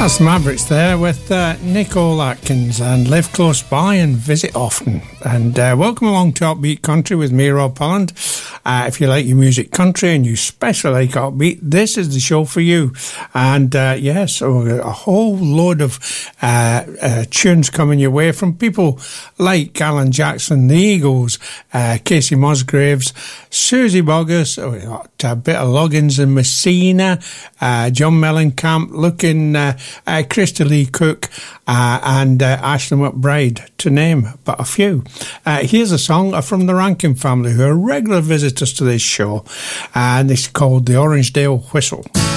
That's the Mavericks there with Nicole Atkins and Live Close By and Visit Often. And welcome along to Upbeat Country with me, Rob Holland. If you like your music country and you especially like upbeat, this is the show for you. And so a whole load of tunes coming your way from people like Alan Jackson, the Eagles, Casey Musgraves, Susie Boggess, a bit of Loggins and Messina, John Mellencamp, Christa Lee Cook, and Ashley McBride, to name but a few. Here's a song from the Rankin family, who are regular visitors to this show, and it's called The Orangedale Whistle.